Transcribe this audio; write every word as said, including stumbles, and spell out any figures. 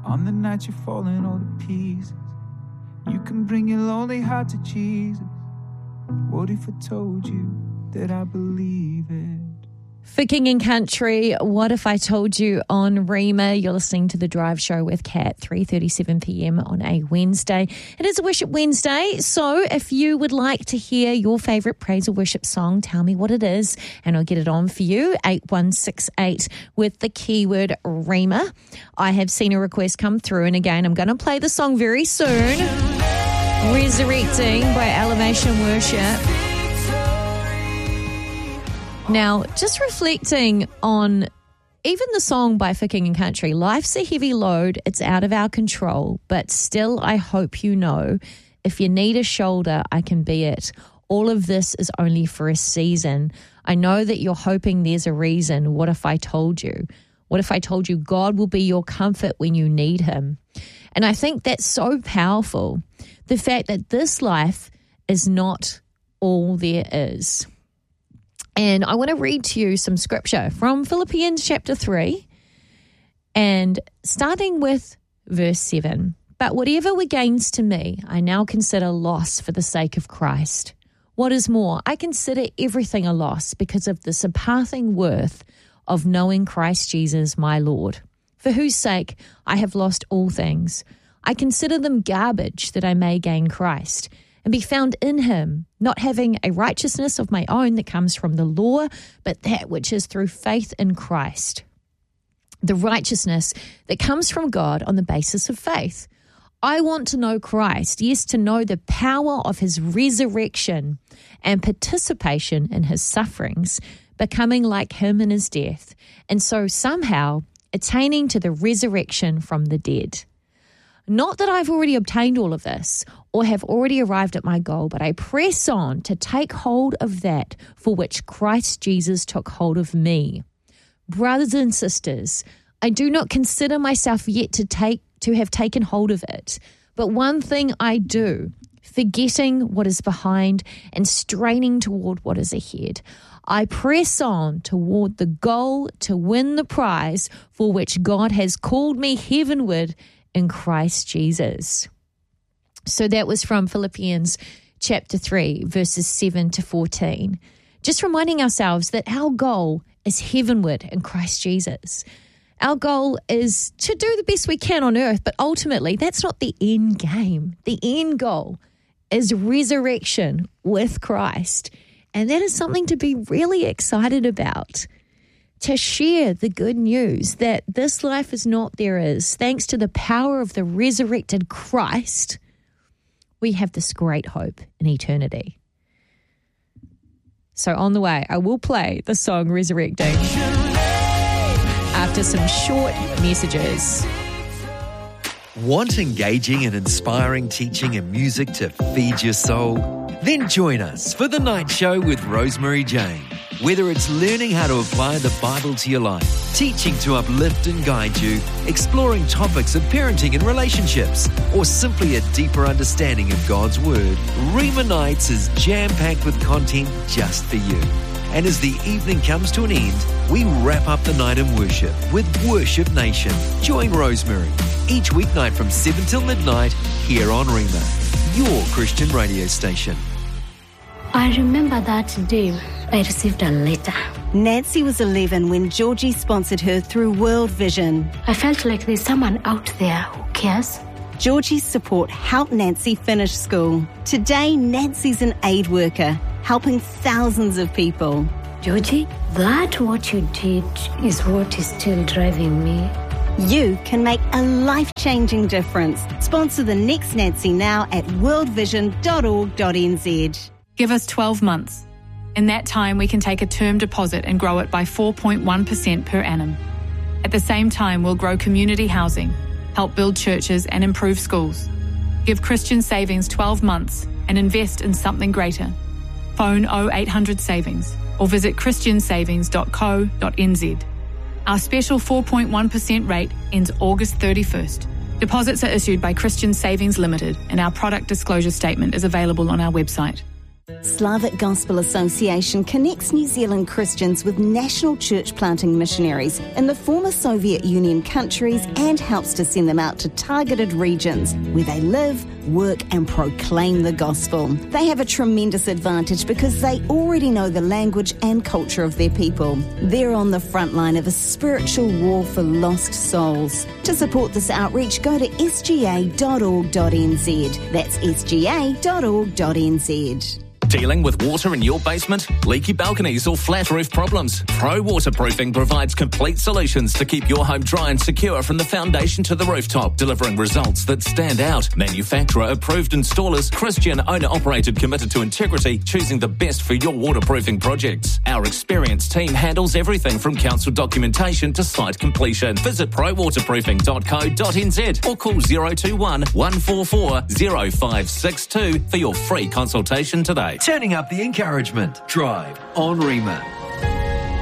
On the night you're falling all to pieces, you can bring your lonely heart to Jesus. What if I told you that I believe it? For King and Country, What If I Told You on Rima. You're listening to The Drive Show with Kat, three thirty-seven p.m. on a Wednesday. It is a Worship Wednesday, so if you would like to hear your favourite praise or worship song, tell me what it is and I'll get it on for you, eight one six eight with the keyword Rima. I have seen a request come through, and again, I'm going to play the song very soon. Resurrecting by Elevation Worship. Now, just reflecting on even the song by For King and Country, life's a heavy load, it's out of our control, but still I hope you know, if you need a shoulder, I can be it. All of this is only for a season. I know that you're hoping there's a reason. What if I told you? What if I told you God will be your comfort when you need him? And I think that's so powerful. The fact that this life is not all there is. And I want to read to you some scripture from Philippians chapter three, and starting with verse seven. But whatever were gains to me, I now consider loss for the sake of Christ. What is more, I consider everything a loss because of the surpassing worth of knowing Christ Jesus my Lord, for whose sake I have lost all things. I consider them garbage that I may gain Christ and be found in him, not having a righteousness of my own that comes from the law, but that which is through faith in Christ. The righteousness that comes from God on the basis of faith. I want to know Christ, yes, to know the power of his resurrection and participation in his sufferings, becoming like him in his death, and so somehow attaining to the resurrection from the dead. Not that I've already obtained all of this or have already arrived at my goal, but I press on to take hold of that for which Christ Jesus took hold of me. Brothers and sisters, I do not consider myself yet to take to have taken hold of it, but one thing I do, forgetting what is behind and straining toward what is ahead. I press on toward the goal to win the prize for which God has called me heavenward in Christ Jesus. So that was from Philippians chapter three, verses seven to fourteen. Just reminding ourselves that our goal is heavenward in Christ Jesus. Our goal is to do the best we can on earth, but ultimately that's not the end game. The end goal is resurrection with Christ. And that is something to be really excited about. To share the good news that this life is not there is. Thanks to the power of the resurrected Christ, we have this great hope in eternity. So on the way, I will play the song Resurrecting after some short messages. Want engaging and inspiring teaching and music to feed your soul? Then join us for The Night Show with Rosemary Jane. Whether it's learning how to apply the Bible to your life, teaching to uplift and guide you, exploring topics of parenting and relationships, or simply a deeper understanding of God's Word, Rima Nights is jam-packed with content just for you. And as the evening comes to an end, we wrap up the night in worship with Worship Nation. Join Rosemary each weeknight from seven till midnight here on Rima, your Christian radio station. I remember that day I received a letter. Nancy was eleven when Georgie sponsored her through World Vision. I felt like there's someone out there who cares. Georgie's support helped Nancy finish school. Today, Nancy's an aid worker, helping thousands of people. Georgie, that what you did is what is still driving me. You can make a life-changing difference. Sponsor the next Nancy now at world vision dot org dot n z. Give us twelve months. In that time, we can take a term deposit and grow it by four point one percent per annum. At the same time, we'll grow community housing, help build churches and improve schools. Give Christian Savings twelve months and invest in something greater. Phone oh eight hundred savings or visit christian savings dot co dot n z. Our special four point one percent rate ends August thirty-first. Deposits are issued by Christian Savings Limited and our product disclosure statement is available on our website. Slavic Gospel Association connects New Zealand Christians with national church planting missionaries in the former Soviet Union countries and helps to send them out to targeted regions where they live, work and proclaim the gospel. They have a tremendous advantage because they already know the language and culture of their people. They're on the front line of a spiritual war for lost souls. To support this outreach, go to s g a dot org dot n z. That's s g a dot org dot n z. Dealing with water in your basement, leaky balconies or flat roof problems? Pro Waterproofing provides complete solutions to keep your home dry and secure from the foundation to the rooftop, delivering results that stand out. Manufacturer approved installers, Christian owner operated, committed to integrity, choosing the best for your waterproofing projects. Our experienced team handles everything from council documentation to site completion. Visit pro waterproofing dot co dot n z or call zero two one, one four four, zero five six two for your free consultation today. Turning up the encouragement. Drive on Rima.